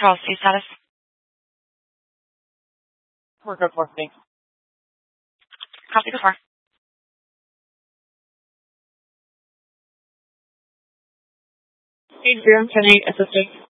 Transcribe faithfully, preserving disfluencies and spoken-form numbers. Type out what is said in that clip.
Charles, see status. We're good for, thanks. Copy before. Adrian, ten eight, assisting.